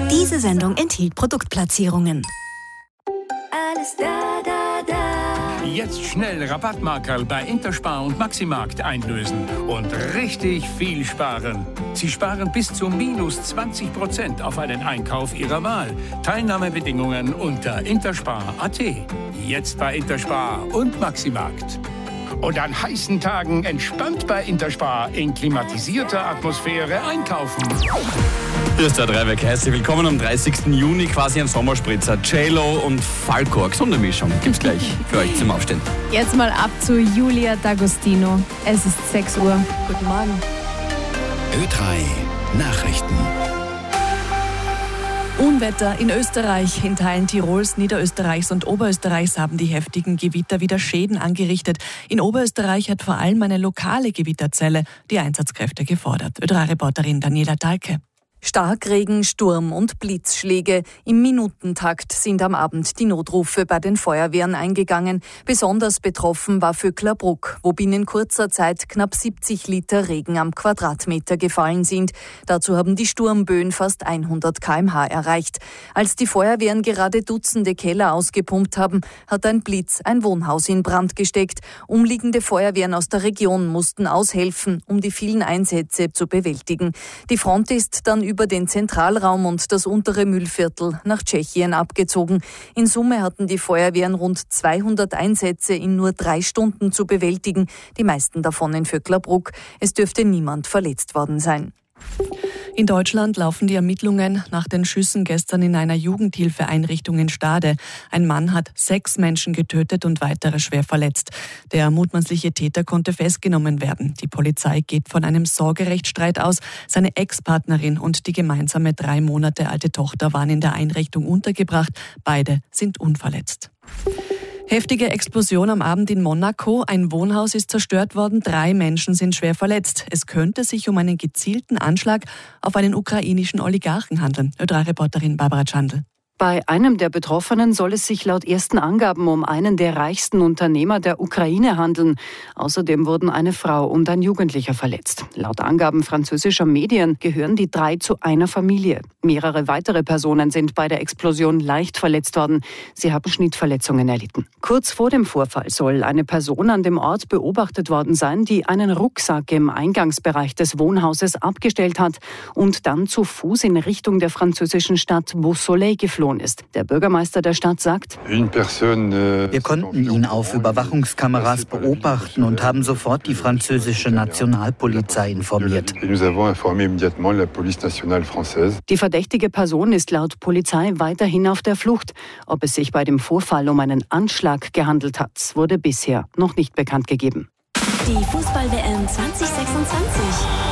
Diese Sendung enthielt Produktplatzierungen. Alles da, da, da. Jetzt schnell Rabattmarkerl bei Interspar und Maximarkt einlösen und richtig viel sparen. Sie sparen bis zu -20% auf einen Einkauf Ihrer Wahl. Teilnahmebedingungen unter interspar.at. Jetzt bei Interspar und Maximarkt. Und an heißen Tagen entspannt bei Interspar in klimatisierter Atmosphäre einkaufen. Hier ist der Dreiweg. Herzlich willkommen am 30. Juni, quasi ein Sommerspritzer. J-Lo und Falco, gesunde Mischung. Gibt's gleich für euch zum Aufstehen. Jetzt mal ab zu Julia D'Agostino. Es ist 6 Uhr. Guten Morgen. Ö3 Nachrichten. Unwetter in Österreich. In Teilen Tirols, Niederösterreichs und Oberösterreichs haben die heftigen Gewitter wieder Schäden angerichtet. In Oberösterreich hat vor allem eine lokale Gewitterzelle die Einsatzkräfte gefordert. Ö3-Reporterin Daniela Dahlke. Starkregen, Sturm und Blitzschläge. Im Minutentakt sind am Abend die Notrufe bei den Feuerwehren eingegangen. Besonders betroffen war Vöcklerbruck, wo binnen kurzer Zeit knapp 70 Liter Regen am Quadratmeter gefallen sind. Dazu haben die Sturmböen fast 100 km/h erreicht. Als die Feuerwehren gerade Dutzende Keller ausgepumpt haben, hat ein Blitz ein Wohnhaus in Brand gesteckt. Umliegende Feuerwehren aus der Region mussten aushelfen, um die vielen Einsätze zu bewältigen. Die Front ist dann über den Zentralraum und das untere Müllviertel nach Tschechien abgezogen. In Summe hatten die Feuerwehren rund 200 Einsätze in nur 3 Stunden zu bewältigen, die meisten davon in Vöcklerbruck. Es dürfte niemand verletzt worden sein. In Deutschland laufen die Ermittlungen nach den Schüssen gestern in einer Jugendhilfeeinrichtung in Stade. Ein Mann hat 6 Menschen getötet und weitere schwer verletzt. Der mutmaßliche Täter konnte festgenommen werden. Die Polizei geht von einem Sorgerechtsstreit aus. Seine Ex-Partnerin und die gemeinsame 3 Monate alte Tochter waren in der Einrichtung untergebracht. Beide sind unverletzt. Heftige Explosion am Abend in Monaco. Ein Wohnhaus ist zerstört worden, 3 Menschen sind schwer verletzt. Es könnte sich um einen gezielten Anschlag auf einen ukrainischen Oligarchen handeln. Ö3-Reporterin Barbara Schandl. Bei einem der Betroffenen soll es sich laut ersten Angaben um einen der reichsten Unternehmer der Ukraine handeln. Außerdem wurden eine Frau und ein Jugendlicher verletzt. Laut Angaben französischer Medien gehören die 3 zu einer Familie. Mehrere weitere Personen sind bei der Explosion leicht verletzt worden. Sie haben Schnittverletzungen erlitten. Kurz vor dem Vorfall soll eine Person an dem Ort beobachtet worden sein, die einen Rucksack im Eingangsbereich des Wohnhauses abgestellt hat und dann zu Fuß in Richtung der französischen Stadt Beausoleil geflohen ist. Der Bürgermeister der Stadt sagt: Wir konnten ihn auf Überwachungskameras beobachten und haben sofort die französische Nationalpolizei informiert. Die verdächtige Person ist laut Polizei weiterhin auf der Flucht. Ob es sich bei dem Vorfall um einen Anschlag gehandelt hat, wurde bisher noch nicht bekannt gegeben. Die Fußball-WM 2026.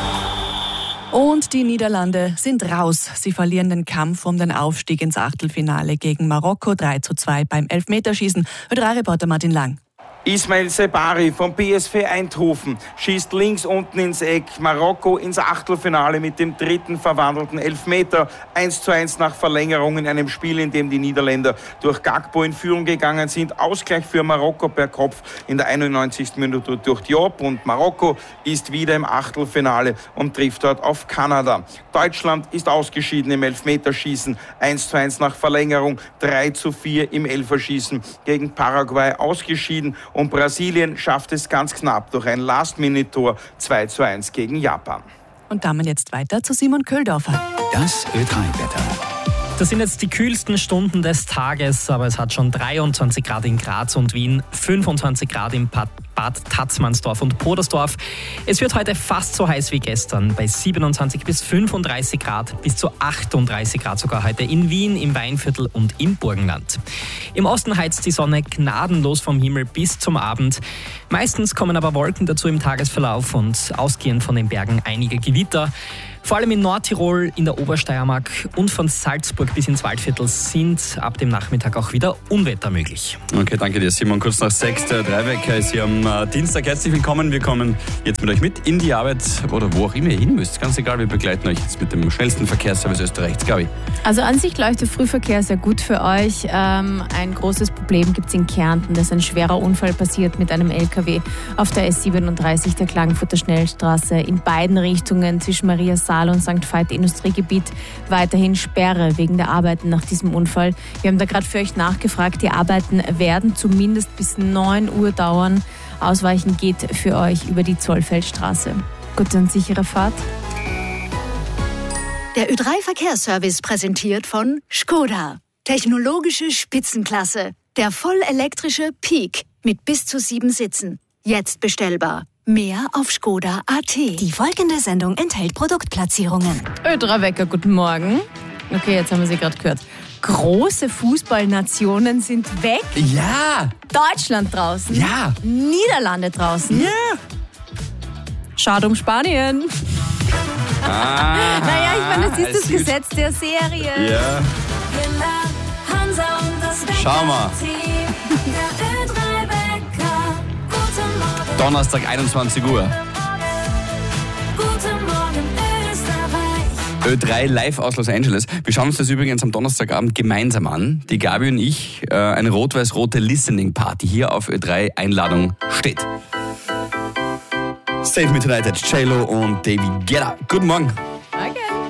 Und die Niederlande sind raus. Sie verlieren den Kampf um den Aufstieg ins Achtelfinale gegen Marokko 3:2 beim Elfmeterschießen. Ö3-Reporter Martin Lang. Ismail Sebari vom PSV Eindhoven schießt links unten ins Eck. Marokko ins Achtelfinale mit dem 3. verwandelten Elfmeter. 1:1 nach Verlängerung in einem Spiel, in dem die Niederländer durch Gakpo in Führung gegangen sind. Ausgleich für Marokko per Kopf in der 91. Minute durch Diop. Und Marokko ist wieder im Achtelfinale und trifft dort auf Kanada. Deutschland ist ausgeschieden im Elfmeterschießen. 1:1 nach Verlängerung. 3:4 im Elferschießen gegen Paraguay ausgeschieden. Und Brasilien schafft es ganz knapp durch ein Last-Minute-Tor 2:1 gegen Japan. Und damit jetzt weiter zu Simon Köhldorfer. Das Ö3-Wetter. Das sind jetzt die kühlsten Stunden des Tages, aber es hat schon 23 Grad in Graz und Wien, 25 Grad in Bad Tatzmannsdorf und Podersdorf. Es wird heute fast so heiß wie gestern, bei 27 bis 35 Grad, bis zu 38 Grad sogar heute in Wien, im Weinviertel und im Burgenland. Im Osten heizt die Sonne gnadenlos vom Himmel bis zum Abend. Meistens kommen aber Wolken dazu im Tagesverlauf und ausgehend von den Bergen einige Gewitter. Vor allem in Nordtirol, in der Obersteiermark und von Salzburg bis ins Waldviertel sind ab dem Nachmittag auch wieder Unwetter möglich. Okay, danke dir, Simon. Kurz nach 6, der Dreiweg ist hier am Dienstag. Herzlich willkommen. Wir kommen jetzt mit euch mit in die Arbeit oder wo auch immer ihr hin müsst. Ganz egal, wir begleiten euch jetzt mit dem schnellsten Verkehrsservice Österreichs. Gabi. Also an sich läuft der Frühverkehr sehr gut für euch. Ein großes Problem gibt es in Kärnten. Da ist ein schwerer Unfall passiert mit einem LKW auf der S37 der Klagenfurter Schnellstraße in beiden Richtungen zwischen Maria Saal Thal und St. Veit Industriegebiet weiterhin Sperre wegen der Arbeiten nach diesem Unfall. Wir haben da gerade für euch nachgefragt. Die Arbeiten werden zumindest bis 9 Uhr dauern. Ausweichen geht für euch über die Zollfeldstraße. Gute und sichere Fahrt. Der Ö3-Verkehrsservice präsentiert von Škoda. Technologische Spitzenklasse. Der vollelektrische Peak mit bis zu 7 Sitzen. Jetzt bestellbar. Mehr auf Škoda.at. Die folgende Sendung enthält Produktplatzierungen. Ö3-Wecker, guten Morgen. Okay, jetzt haben wir sie gerade gehört. Große Fußballnationen sind weg. Ja! Deutschland draußen. Ja! Niederlande draußen. Ja! Schade um Spanien. Ah, naja, ich meine, das ist das Gesetz der Serie. Ja. Schau mal. Donnerstag, 21 Uhr. Ö3 live aus Los Angeles. Wir schauen uns das übrigens am Donnerstagabend gemeinsam an. Die Gabi und ich, eine rot-weiß-rote Listening-Party hier auf Ö3. Einladung steht. Save Me Tonight at J-Lo und David Guetta. Guten Morgen.